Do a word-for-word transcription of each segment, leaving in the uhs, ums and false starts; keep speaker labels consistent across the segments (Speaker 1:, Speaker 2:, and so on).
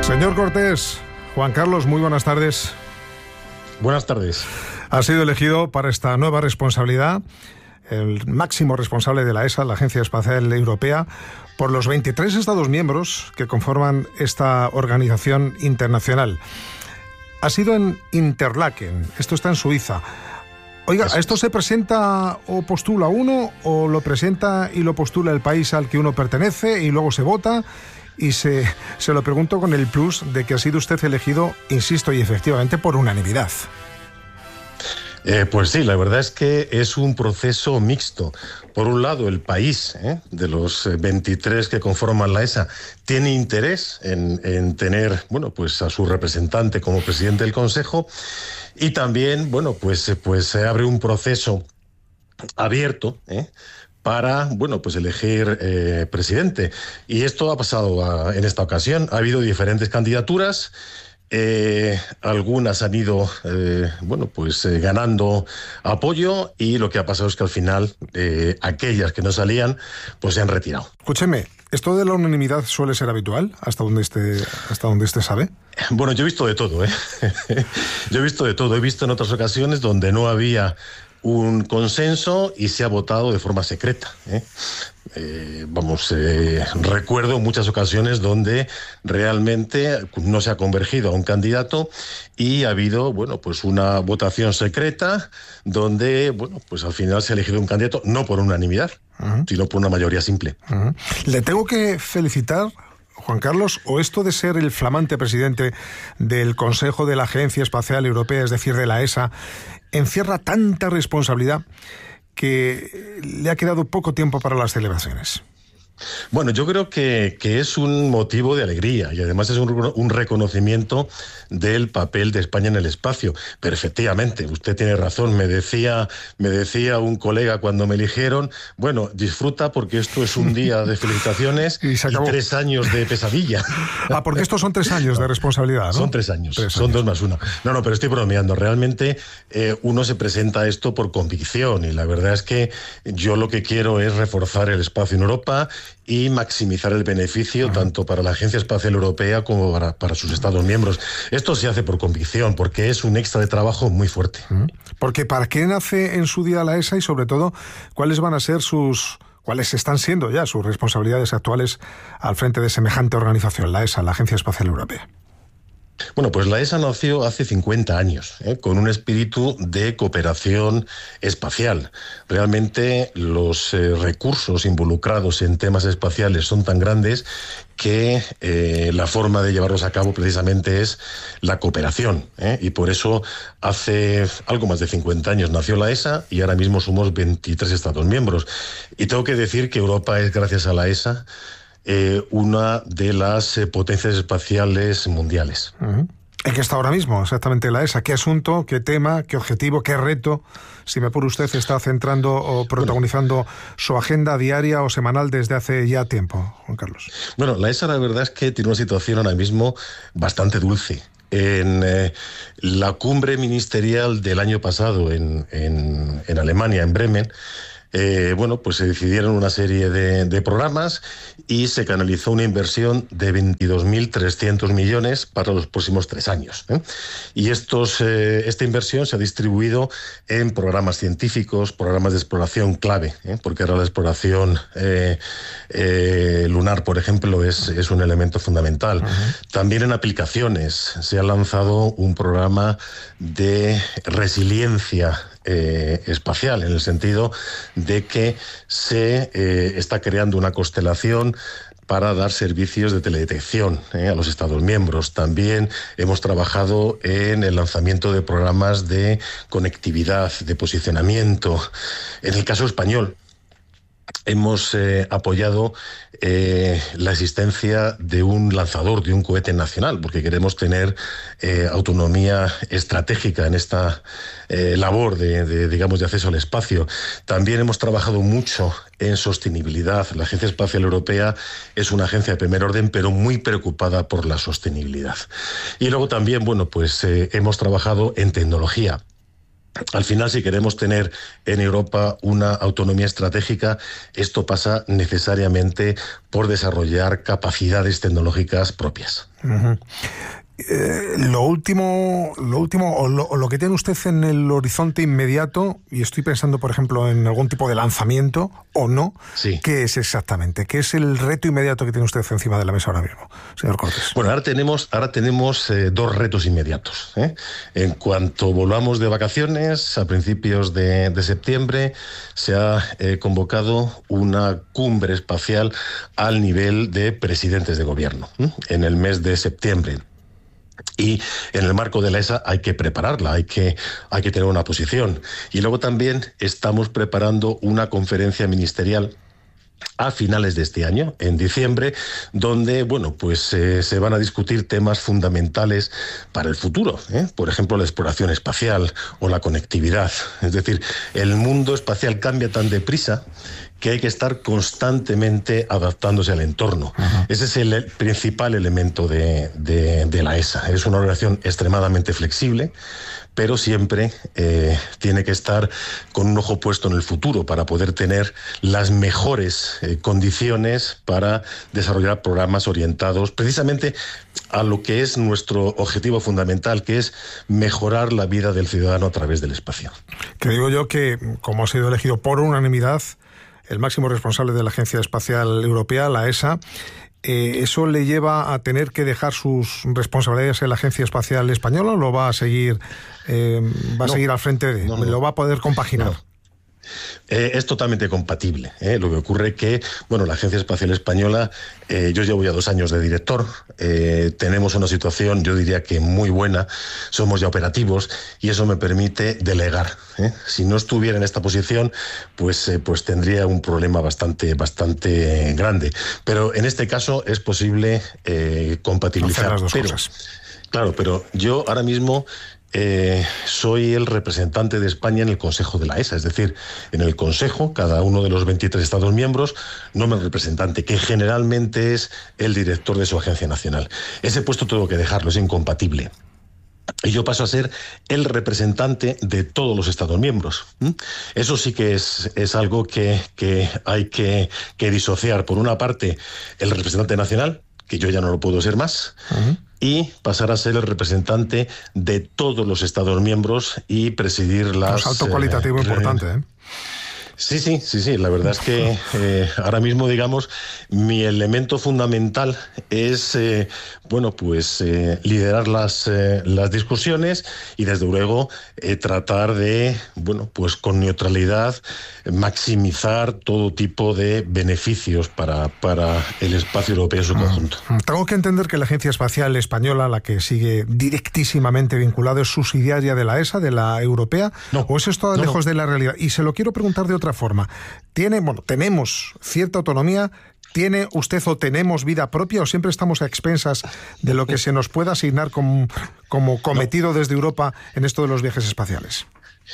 Speaker 1: Señor Cortés, Juan Carlos, muy buenas tardes.
Speaker 2: Buenas tardes.
Speaker 1: Ha sido elegido para esta nueva responsabilidad el máximo responsable de la E S A, la Agencia Espacial Europea, por los veintitrés Estados miembros que conforman esta organización internacional. Ha sido en Interlaken, esto está en Suiza. Oiga, ¿a esto se presenta o postula uno, o lo presenta y lo postula el país al que uno pertenece y luego se vota? Y se, se lo pregunto con el plus de que ha sido usted elegido, insisto, y efectivamente por unanimidad.
Speaker 2: Eh, pues sí, la verdad es que es un proceso mixto. Por un lado, el país, ¿eh? de los veintitrés que conforman la E S A, tiene interés en, en tener, bueno, pues a su representante como presidente del Consejo, y también, bueno, pues, pues se abre un proceso abierto, ¿eh? para, bueno, pues elegir eh, presidente. Y esto ha pasado a, en esta ocasión. Ha habido diferentes candidaturas. Eh, algunas han ido, eh, bueno, pues eh, ganando apoyo, y lo que ha pasado es que al final eh, aquellas que no salían, pues se han retirado.
Speaker 1: Escúcheme, ¿esto de la unanimidad suele ser habitual hasta donde esté, hasta donde esté sabe?
Speaker 2: Bueno, yo he visto de todo, ¿eh? Yo he visto de todo. He visto en otras ocasiones donde no había un consenso y se ha votado de forma secreta, ¿eh? Eh, vamos, eh, recuerdo muchas ocasiones donde realmente no se ha convergido a un candidato y ha habido, bueno, pues una votación secreta donde, bueno, pues al final se ha elegido un candidato no por unanimidad, uh-huh. sino por una mayoría simple.
Speaker 1: Uh-huh. Le tengo que felicitar, Juan Carlos, o esto de ser el flamante presidente del Consejo de la Agencia Espacial Europea, es decir, de la E S A, encierra tanta responsabilidad que le ha quedado poco tiempo para las celebraciones.
Speaker 2: Bueno, yo creo que, que es un motivo de alegría, y además es un, un reconocimiento del papel de España en el espacio. Pero efectivamente, usted tiene razón. Me decía, me decía un colega cuando me eligieron, bueno, disfruta porque esto es un día de felicitaciones y, y tres años de pesadilla.
Speaker 1: Ah, porque estos son tres años de responsabilidad, ¿no?
Speaker 2: Son tres años,
Speaker 1: tres
Speaker 2: son
Speaker 1: años.
Speaker 2: dos más uno. No, no, pero estoy bromeando. Realmente eh, uno se presenta a esto por convicción, y la verdad es que yo lo que quiero es reforzar el espacio en Europa y maximizar el beneficio, uh-huh. tanto para la Agencia Espacial Europea como para, para sus Estados miembros. Esto se hace por convicción, porque es un extra de trabajo muy fuerte.
Speaker 1: Uh-huh. Porque ¿para qué nace en su día la E S A? Y sobre todo, ¿cuáles van a ser sus, cuáles están siendo ya sus responsabilidades actuales al frente de semejante organización, la E S A, la Agencia Espacial Europea?
Speaker 2: Bueno, pues la E S A nació hace cincuenta años, ¿eh? con un espíritu de cooperación espacial. Realmente los eh, recursos involucrados en temas espaciales son tan grandes que eh, la forma de llevarlos a cabo precisamente es la cooperación, ¿eh? Y por eso hace algo más de cincuenta años nació la E S A, y ahora mismo somos veintitrés Estados miembros. Y tengo que decir que Europa es, gracias a la E S A, Eh, una de las eh, potencias espaciales mundiales.
Speaker 1: Uh-huh. ¿En qué está ahora mismo exactamente la E S A? ¿Qué asunto, qué tema, qué objetivo, qué reto, si me apura usted, está centrando o protagonizando bueno, su agenda diaria o semanal desde hace ya tiempo, Juan Carlos?
Speaker 2: Bueno, la E S A la verdad es que tiene una situación ahora mismo bastante dulce. En eh, la cumbre ministerial del año pasado en, en, en Alemania, en Bremen, Eh, bueno, pues se decidieron una serie de, de programas y se canalizó una inversión de veintidós mil trescientos millones para los próximos tres años. ¿eh? Y estos, eh, esta inversión se ha distribuido en programas científicos, programas de exploración clave, ¿eh? porque ahora la exploración eh, eh, lunar, por ejemplo, es, es un elemento fundamental. Uh-huh. También en aplicaciones se ha lanzado un programa de resiliencia Eh, espacial, en el sentido de que se eh, está creando una constelación para dar servicios de teledetección eh, a los Estados miembros. También hemos trabajado en el lanzamiento de programas de conectividad, de posicionamiento. En el caso español, hemos eh, apoyado eh, la existencia de un lanzador, de un cohete nacional, porque queremos tener eh, autonomía estratégica en esta eh, labor de, de, digamos, de acceso al espacio. También hemos trabajado mucho en sostenibilidad. La Agencia Espacial Europea es una agencia de primer orden, pero muy preocupada por la sostenibilidad. Y luego también, bueno, pues eh, hemos trabajado en tecnología. Al final, si queremos tener en Europa una autonomía estratégica, esto pasa necesariamente por desarrollar capacidades tecnológicas propias.
Speaker 1: Uh-huh. Eh, lo último, lo último o lo, o lo que tiene usted en el horizonte inmediato, y estoy pensando, por ejemplo, en algún tipo de lanzamiento o no,
Speaker 2: sí.
Speaker 1: ¿Qué es exactamente? ¿Qué es el reto inmediato que tiene usted encima de la mesa ahora mismo, señor Cortés?
Speaker 2: Bueno, ahora tenemos, ahora tenemos eh, dos retos inmediatos, ¿eh? En cuanto volvamos de vacaciones, a principios de, de septiembre, se ha eh, convocado una cumbre espacial al nivel de presidentes de gobierno, ¿eh? En el mes de septiembre. Y en el marco de la E S A hay que prepararla, hay que, hay que tener una posición. Y luego también estamos preparando una conferencia ministerial a finales de este año, en diciembre, donde, bueno, pues eh, se van a discutir temas fundamentales para el futuro, ¿eh? Por ejemplo, la exploración espacial o la conectividad. Es decir, el mundo espacial cambia tan deprisa que hay que estar constantemente adaptándose al entorno. Uh-huh. Ese es el principal elemento de, de, de la E S A. Es una organización extremadamente flexible, pero siempre eh, tiene que estar con un ojo puesto en el futuro para poder tener las mejores eh, condiciones para desarrollar programas orientados precisamente a lo que es nuestro objetivo fundamental, que es mejorar la vida del ciudadano a través del espacio.
Speaker 1: Que digo yo que, como ha sido elegido por unanimidad el máximo responsable de la Agencia Espacial Europea, la E S A, Eh, ¿eso le lleva a tener que dejar sus responsabilidades en la Agencia Espacial Española o lo va a seguir, eh, va a no, seguir al frente de? No, no, ¿Lo va a poder compaginar?
Speaker 2: No. Eh, es totalmente compatible. ¿eh? Lo que ocurre que, bueno, la Agencia Espacial Española, eh, yo llevo ya dos años de director, eh, tenemos una situación, yo diría que muy buena, somos ya operativos y eso me permite delegar. ¿eh? Si no estuviera en esta posición, pues, eh, pues tendría un problema bastante, bastante grande. Pero en este caso es posible eh, compatibilizar.
Speaker 1: Las dos
Speaker 2: pero,
Speaker 1: cosas.
Speaker 2: Claro, pero yo ahora mismo Eh, soy el representante de España en el Consejo de la E S A, es decir, en el Consejo, cada uno de los veintitrés Estados miembros nombra un representante, que generalmente es el director de su agencia nacional. Ese puesto tengo que dejarlo, es incompatible. Y yo paso a ser el representante de todos los Estados miembros. ¿Mm? Eso sí que es, es algo que, que hay que, que disociar. Por una parte, el representante nacional, que yo ya no lo puedo ser más, uh-huh. y pasar a ser el representante de todos los Estados miembros y presidir las...
Speaker 1: Un salto cualitativo eh, importante, ¿eh?
Speaker 2: Sí, sí, sí, sí. La verdad es que eh, ahora mismo, digamos, mi elemento fundamental es, eh, bueno, pues eh, liderar las, eh, las discusiones y, desde luego, eh, tratar de, bueno, pues con neutralidad, maximizar todo tipo de beneficios para, para el espacio europeo en su conjunto.
Speaker 1: Tengo que entender que la Agencia Espacial Española, la que sigue directísimamente vinculada, es subsidiaria de la E S A, de la europea,
Speaker 2: no,
Speaker 1: ¿o es esto
Speaker 2: no,
Speaker 1: lejos
Speaker 2: no.
Speaker 1: de la realidad? Y se lo quiero preguntar de otra forma. ¿Tiene, bueno, tenemos cierta autonomía? ¿Tiene usted o tenemos vida propia o siempre estamos a expensas de lo que se nos pueda asignar como, como cometido no. desde Europa en esto de los viajes espaciales?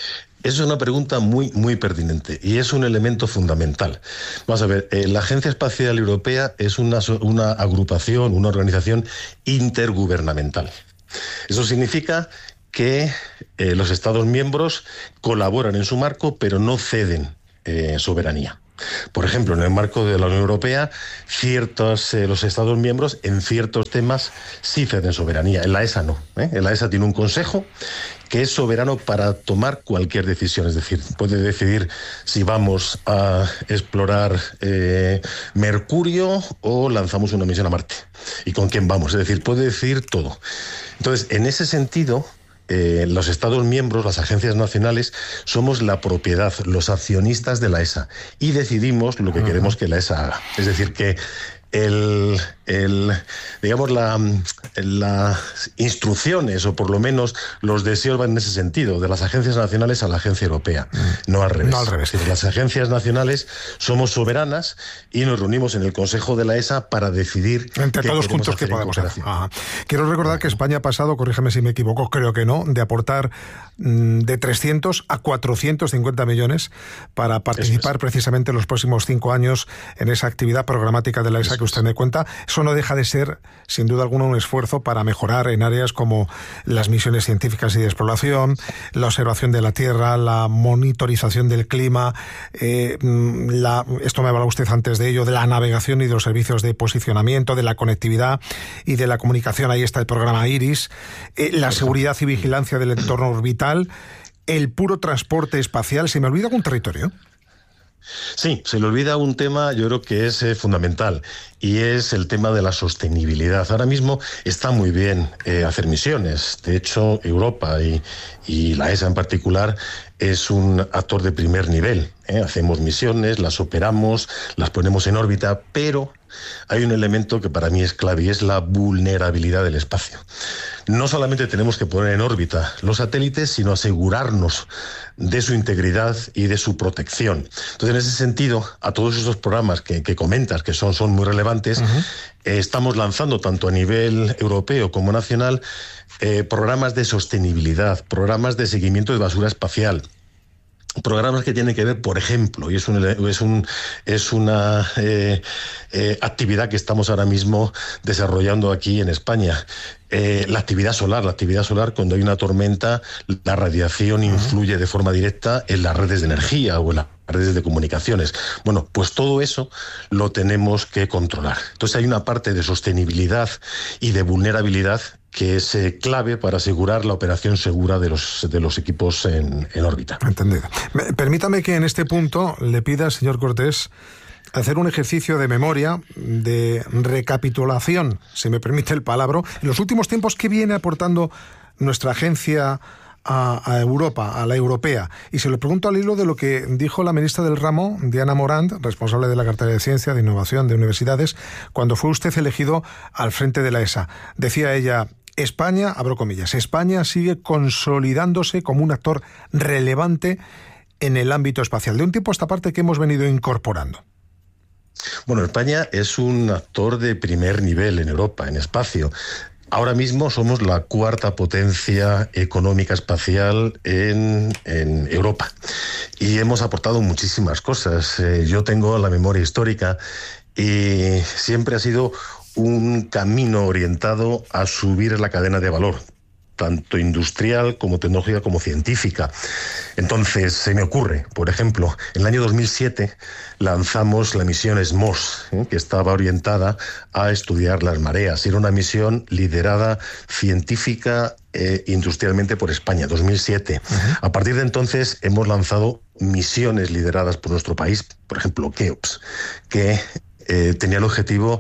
Speaker 2: Es una pregunta muy, muy pertinente y es un elemento fundamental. Vamos a ver, eh, la Agencia Espacial Europea es una, una agrupación, una organización intergubernamental. Eso significa que eh, los Estados miembros colaboran en su marco, pero no ceden eh, soberanía. Por ejemplo, en el marco de la Unión Europea, ciertos, eh, los Estados miembros en ciertos temas sí ceden soberanía. En la E S A no. ¿eh? En la E S A tiene un consejo que es soberano para tomar cualquier decisión. Es decir, puede decidir si vamos a explorar eh, Mercurio o lanzamos una misión a Marte. Y con quién vamos. Es decir, puede decidir todo. Entonces, en ese sentido, Eh, los Estados miembros, las agencias nacionales, somos la propiedad, los accionistas de la E S A y decidimos lo que uh-huh. queremos que la E S A haga. Es decir, que el, el digamos la, las instrucciones o por lo menos los deseos van en ese sentido, de las agencias nacionales a la agencia europea, uh-huh. no al revés.
Speaker 1: No al revés.
Speaker 2: Es decir, las agencias nacionales somos soberanas y nos reunimos en el Consejo de la E S A para decidir
Speaker 1: entre todos juntos qué podemos hacer. Ajá. Quiero recordar que España ha pasado, corrígeme si me equivoco, creo que no, de aportar mmm, de trescientos a cuatrocientos cincuenta millones para participar es. precisamente en los próximos cinco años en esa actividad programática de la E S A Eso que usted es. me cuenta. Eso no deja de ser sin duda alguna, un esfuerzo para mejorar en áreas como las misiones científicas y de exploración, la observación de la Tierra, la monitorización del clima, eh, la, esto me hablaba usted antes de ello, de la navegación y de los servicios de posicionamiento, de la conectividad y de la comunicación. Ahí está el programa IRIS, eh, la seguridad y vigilancia del entorno orbital, el puro transporte espacial. ¿Se me olvida algún territorio?
Speaker 2: Sí, se le olvida un tema, yo creo que es eh, fundamental, y es el tema de la sostenibilidad. Ahora mismo está muy bien eh, hacer misiones. De hecho, Europa y, y la E S A en particular es un actor de primer nivel. ¿eh? Hacemos misiones, las operamos, las ponemos en órbita, pero hay un elemento que para mí es clave y es la vulnerabilidad del espacio. No solamente tenemos que poner en órbita los satélites, sino asegurarnos de su integridad y de su protección. Entonces, en ese sentido, a todos esos programas que, que comentas, que son, son muy relevantes, uh-huh. eh, estamos lanzando, tanto a nivel europeo como nacional, eh, programas de sostenibilidad, programas de seguimiento de basura espacial, programas que tienen que ver, por ejemplo, y es, un, es, un, es una eh, eh, actividad que estamos ahora mismo desarrollando aquí en España, eh, la actividad solar. La actividad solar, cuando hay una tormenta, la radiación influye de forma directa en las redes de energía o en las redes de comunicaciones. Bueno, pues todo eso lo tenemos que controlar. Entonces hay una parte de sostenibilidad y de vulnerabilidad que es eh, clave para asegurar la operación segura de los, de los equipos en, en órbita.
Speaker 1: Entendido. Permítame que en este punto le pida, señor Cortés, hacer un ejercicio de memoria, de recapitulación, si me permite el palabra, en los últimos tiempos, ¿qué viene aportando nuestra agencia a, a Europa, a la europea? Y se lo pregunto al hilo de lo que dijo la ministra del ramo, Diana Morant, responsable de la cartera de Ciencia, de Innovación, de Universidades, cuando fue usted elegido al frente de la E S A. Decía ella: España, abro comillas, España sigue consolidándose como un actor relevante en el ámbito espacial, de un tiempo a esta parte que hemos venido incorporando.
Speaker 2: Bueno, España es un actor de primer nivel en Europa, en espacio. Ahora mismo somos la cuarta potencia económica espacial en, en Europa y hemos aportado muchísimas cosas. Eh, yo tengo la memoria histórica y siempre ha sido un camino orientado a subir la cadena de valor, tanto industrial como tecnológica como científica. Entonces, se me ocurre, por ejemplo, en el año dos mil siete lanzamos la misión S M O S, ¿eh? que estaba orientada a estudiar las mareas. Era una misión liderada científica e industrialmente por España, dos mil siete. Uh-huh. A partir de entonces hemos lanzado misiones lideradas por nuestro país, por ejemplo, KEOPS, que Eh, tenía el objetivo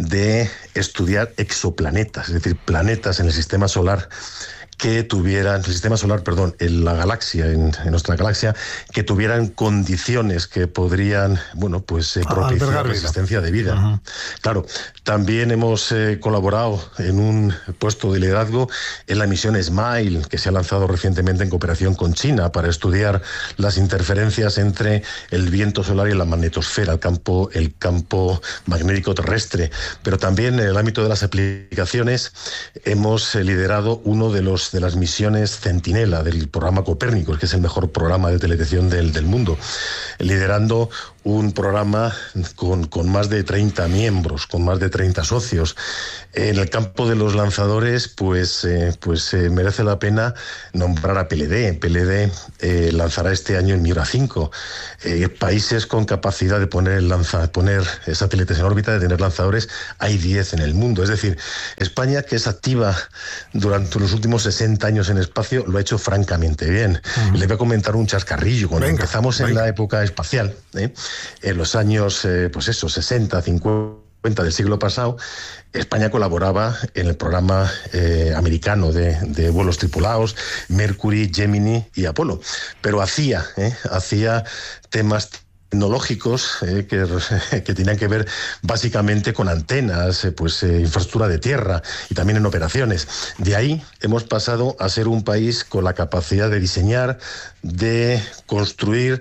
Speaker 2: de estudiar exoplanetas, es decir, planetas en el sistema solar que tuvieran, el sistema solar, perdón, en la galaxia, en, en nuestra galaxia, que tuvieran condiciones que podrían, bueno, pues eh, propiciar la existencia de vida. Uh-huh. Claro, también hemos eh, colaborado en un puesto de liderazgo en la misión SMILE, que se ha lanzado recientemente en cooperación con China para estudiar las interferencias entre el viento solar y la magnetosfera, el campo, el campo magnético terrestre. Pero también en el ámbito de las aplicaciones hemos eh, liderado uno de los de las misiones Centinela del programa Copérnicos, que es el mejor programa de teledetección del, del mundo, liderando un programa con, con más de treinta miembros, con más de treinta socios. En el campo de los lanzadores, pues, eh, pues eh, merece la pena nombrar a P L D. P L D eh, lanzará este año el Miura cinco. Eh, países con capacidad de poner, lanza, poner satélites en órbita, de tener lanzadores, hay diez en el mundo. Es decir, España, que es activa durante los últimos sesenta años en espacio, lo ha hecho francamente bien. Uh-huh. Le voy a comentar un chascarrillo. Cuando venga, empezamos venga. en la época espacial, ¿eh? en los años, eh, pues eso, sesenta, cincuenta del siglo pasado, España colaboraba en el programa eh, americano de, de vuelos tripulados, Mercury, Gemini y Apolo, pero hacía, eh, hacía temas tecnológicos eh, que, que tenían que ver básicamente con antenas, eh, pues eh, infraestructura de tierra y también en operaciones. De ahí hemos pasado a ser un país con la capacidad de diseñar, de construir,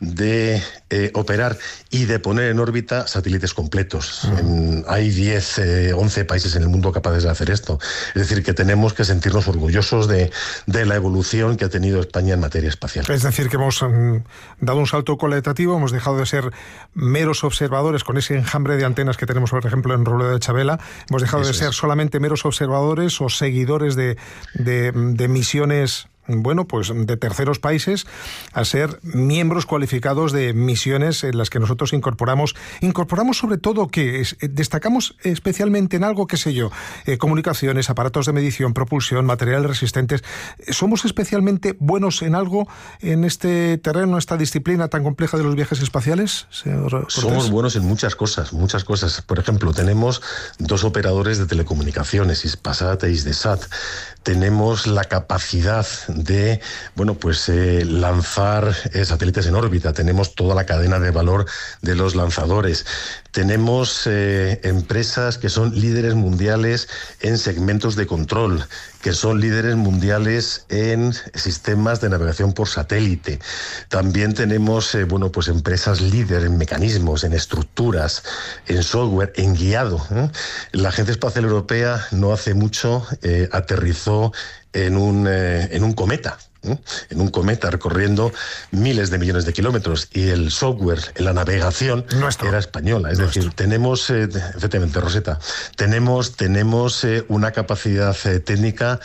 Speaker 2: de eh, operar y de poner en órbita satélites completos. Uh-huh. En, hay diez, once países en el mundo capaces de hacer esto. Es decir, que tenemos que sentirnos orgullosos de, de la evolución que ha tenido España en materia espacial.
Speaker 1: Es decir, que hemos um, dado un salto cualitativo, hemos dejado de ser meros observadores con ese enjambre de antenas que tenemos, por ejemplo, en Robledo de Chabela. Hemos dejado Eso de ser es. solamente meros observadores o seguidores de, de, de misiones, bueno, pues de terceros países, a ser miembros cualificados de misiones en las que nosotros incorporamos, incorporamos sobre todo que es, destacamos especialmente en algo, qué sé yo, eh, comunicaciones, aparatos de medición, propulsión, materiales resistentes. ¿Somos especialmente buenos en algo en este terreno, esta disciplina tan compleja de los viajes espaciales, señor Cortés?
Speaker 2: Somos buenos en muchas cosas, muchas cosas. Por ejemplo, tenemos dos operadores de telecomunicaciones, Hispasat e Hisdesat. Tenemos la capacidad de, bueno, pues eh, lanzar eh, satélites en órbita. Tenemos toda la cadena de valor de los lanzadores. Tenemos eh, empresas que son líderes mundiales en segmentos de control, que son líderes mundiales en sistemas de navegación por satélite. También tenemos, eh, bueno, pues empresas líderes en mecanismos, en estructuras, en software, en guiado, ¿eh? La Agencia Espacial Europea no hace mucho eh, aterrizó en un, eh, en un cometa. ¿eh? En un cometa recorriendo miles de millones de kilómetros, y el software, la navegación Nuestro. era española. Es Nuestro. decir, tenemos, eh, efectivamente, Roseta, tenemos, tenemos eh, una capacidad eh, técnica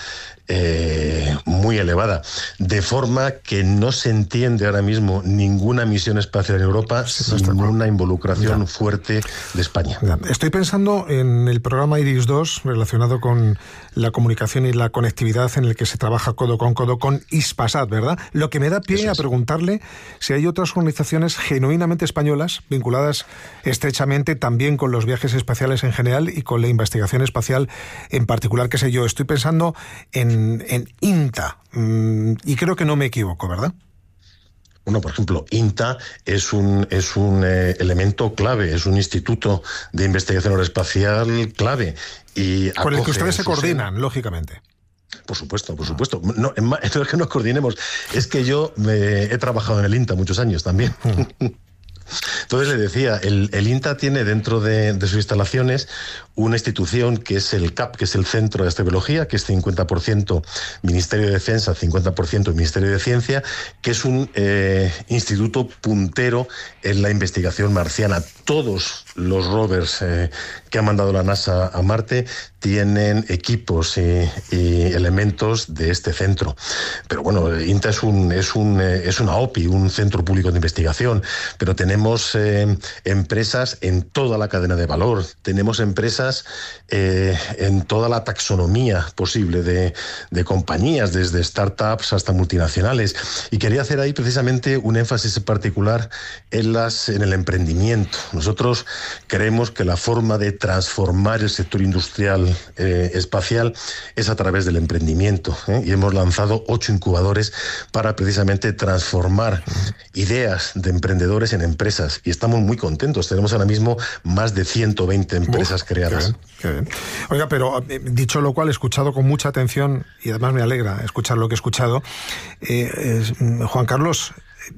Speaker 2: Eh, muy elevada, de forma que no se entiende ahora mismo ninguna misión espacial en Europa sí, sin una involucración ya. fuerte de España.
Speaker 1: Ya. Estoy pensando en el programa IRIS dos relacionado con la comunicación y la conectividad, en el que se trabaja codo con codo con Hispasat, ¿verdad? Lo que me da pie Eso a es. preguntarle si hay otras organizaciones genuinamente españolas vinculadas estrechamente también con los viajes espaciales en general y con la investigación espacial en particular. Qué sé yo, estoy pensando en en INTA, y creo que no me equivoco, ¿verdad?
Speaker 2: Bueno, por ejemplo, INTA es un, es un eh, elemento clave, es un instituto de investigación aeroespacial clave. Y
Speaker 1: con el que ustedes se coordinan, en... lógicamente.
Speaker 2: Por supuesto, por supuesto. No, no es que nos coordinemos, es que yo me he trabajado en el INTA muchos años también. Entonces le decía, el, el INTA tiene dentro de, de sus instalaciones una institución que es el C A P, que es el Centro de Astrobiología, que es cincuenta por ciento Ministerio de Defensa, cincuenta por ciento Ministerio de Ciencia, que es un eh, instituto puntero en la investigación marciana. Todos los rovers eh, que ha mandado la NASA a Marte tienen equipos y, y elementos de este centro. Pero bueno, INTA es un es un eh, es una O P I, un centro público de investigación, pero tenemos eh, empresas en toda la cadena de valor, tenemos empresas eh, en toda la taxonomía posible de, de compañías, desde startups hasta multinacionales. Y quería hacer ahí precisamente un énfasis particular en las en el emprendimiento. Nosotros creemos que la forma de transformar el sector industrial eh, espacial es a través del emprendimiento, ¿eh? Y hemos lanzado ocho incubadores para precisamente transformar ideas de emprendedores en empresas, y estamos muy contentos. Tenemos ahora mismo más de ciento veinte empresas Uf, creadas.
Speaker 1: Qué bien, qué bien. Oiga, pero dicho lo cual, he escuchado con mucha atención, y además me alegra escuchar lo que he escuchado. Eh, eh, Juan Carlos,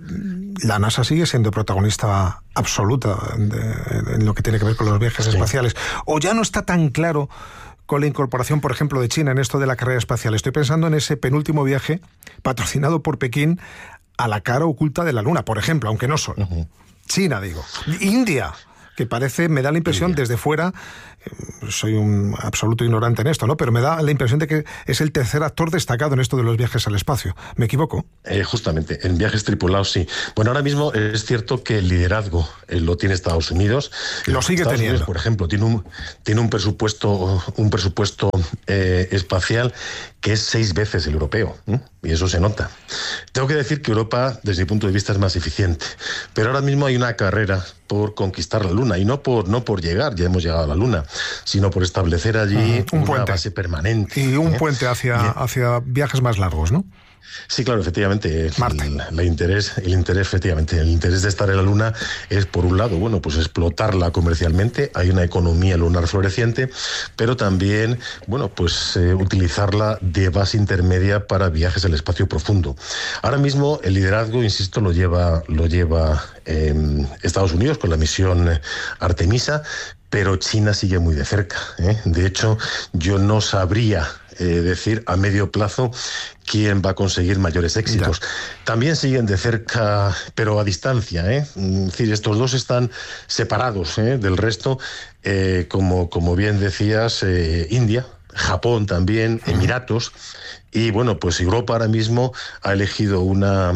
Speaker 1: la NASA sigue siendo protagonista absoluta de, en lo que tiene que ver con los viajes sí. espaciales. ¿O ya no está tan claro con la incorporación, por ejemplo, de China en esto de la carrera espacial? Estoy pensando en ese penúltimo viaje patrocinado por Pekín a la cara oculta de la Luna, por ejemplo, aunque no solo. Uh-huh. China, digo. India, que parece, me da la impresión India. desde fuera, soy un absoluto ignorante en esto, ¿no? Pero me da la impresión de que es el tercer actor destacado en esto de los viajes al espacio. ¿Me equivoco?
Speaker 2: Eh, justamente, en viajes tripulados sí. Bueno, ahora mismo es cierto que el liderazgo eh, lo tiene Estados Unidos.
Speaker 1: Lo sigue
Speaker 2: Estados
Speaker 1: teniendo.
Speaker 2: Unidos, por ejemplo, tiene un, tiene un presupuesto, un presupuesto eh, espacial que es seis veces el europeo, ¿eh? Y eso se nota. Tengo que decir que Europa, desde mi punto de vista, es más eficiente. Pero ahora mismo hay una carrera por conquistar la Luna, y no por, no por llegar, ya hemos llegado a la Luna, sino por establecer allí uh-huh. un una puente. base permanente.
Speaker 1: Y un ¿eh? puente hacia, hacia viajes más largos, ¿no?
Speaker 2: Sí, claro, efectivamente.
Speaker 1: Marte.
Speaker 2: El, el interés, el interés, efectivamente, el interés de estar en la Luna es, por un lado, bueno, pues explotarla comercialmente. Hay una economía lunar floreciente, pero también, bueno, pues eh, utilizarla de base intermedia para viajes al espacio profundo. Ahora mismo el liderazgo, insisto, lo lleva, lo lleva eh, Estados Unidos con la misión Artemisa, pero China sigue muy de cerca, ¿eh? De hecho, yo no sabría eh, decir a medio plazo quién va a conseguir mayores éxitos. Ya. También siguen de cerca, pero a distancia, ¿eh? Es decir, estos dos están separados, ¿eh?, del resto, eh, como, como bien decías, eh, India, Japón también, Emiratos. Y bueno, pues Europa ahora mismo ha elegido una,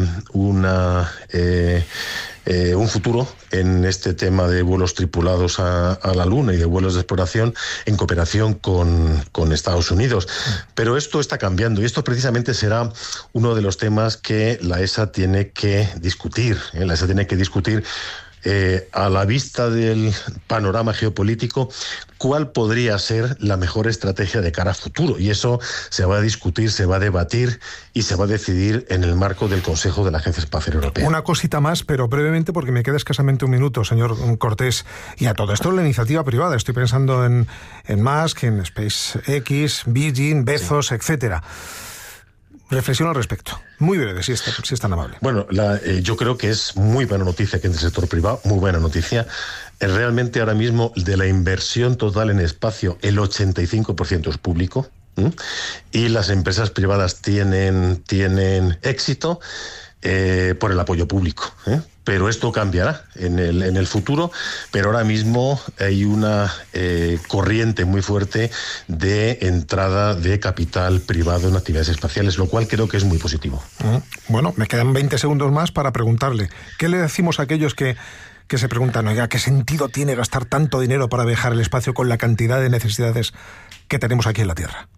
Speaker 2: una eh, eh, un futuro en este tema de vuelos tripulados a, a la Luna y de vuelos de exploración en cooperación con, con Estados Unidos. Pero esto está cambiando y esto precisamente será uno de los temas que la E S A tiene que discutir. ¿eh? La E S A tiene que discutir Eh, a la vista del panorama geopolítico, cuál podría ser la mejor estrategia de cara a futuro. Y eso se va a discutir, se va a debatir y se va a decidir en el marco del Consejo de la Agencia Espacial Europea.
Speaker 1: Una cosita más, pero brevemente, porque me queda escasamente un minuto, señor Cortés. Y a todo esto la iniciativa privada. Estoy pensando en, en Musk, en SpaceX, Virgin, Bezos, sí, etcétera. Reflexión al respecto. Muy breve, si es, si es tan amable.
Speaker 2: Bueno, la, eh, yo creo que es muy buena noticia que en el sector privado, muy buena noticia. Eh, realmente ahora mismo de la inversión total en espacio, el ochenta y cinco por ciento es público. ¿Mm? Y las empresas privadas tienen, tienen éxito eh, por el apoyo público. ¿eh? Pero esto cambiará en el, en el futuro, pero ahora mismo hay una eh, corriente muy fuerte de entrada de capital privado en actividades espaciales, lo cual creo que es muy positivo.
Speaker 1: Bueno, me quedan veinte segundos más para preguntarle, ¿qué le decimos a aquellos que, que se preguntan, oiga, ¿qué sentido tiene gastar tanto dinero para viajar al espacio con la cantidad de necesidades que tenemos aquí en la Tierra?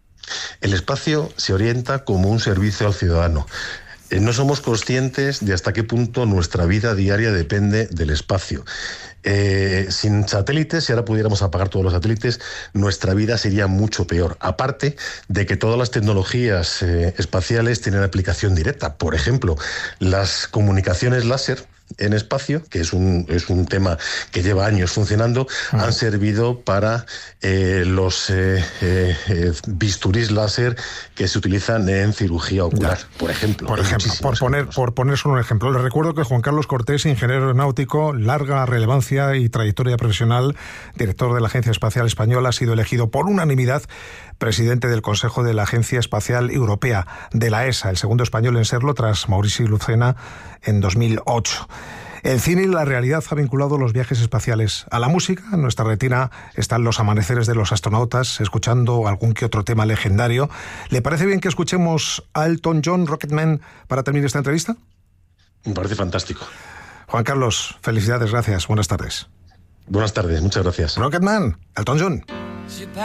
Speaker 2: El espacio se orienta como un servicio al ciudadano. No somos conscientes de hasta qué punto nuestra vida diaria depende del espacio. Eh, sin satélites, si ahora pudiéramos apagar todos los satélites, nuestra vida sería mucho peor. Aparte de que todas las tecnologías eh, espaciales tienen aplicación directa. Por ejemplo, las comunicaciones láser en espacio, que es un, es un tema que lleva años funcionando, uh-huh. han servido para eh, los eh, eh, bisturís láser que se utilizan en cirugía ocular, ya. por ejemplo.
Speaker 1: Por ejemplo, por poner, por poner solo un ejemplo. Les recuerdo que Juan Carlos Cortés, ingeniero aeronáutico, larga relevancia y trayectoria profesional, director de la Agencia Espacial Española, ha sido elegido por unanimidad presidente del Consejo de la Agencia Espacial Europea, de la E S A, el segundo español en serlo tras Maurici Lucena en dos mil ocho. El cine y la realidad ha vinculado los viajes espaciales a la música. En nuestra retina están los amaneceres de los astronautas, escuchando algún que otro tema legendario. ¿Le parece bien que escuchemos a Elton John, Rocketman, para terminar esta entrevista?
Speaker 2: Me parece fantástico.
Speaker 1: Juan Carlos, felicidades, gracias, buenas tardes.
Speaker 2: Buenas tardes, muchas gracias.
Speaker 1: Rocketman, Elton John.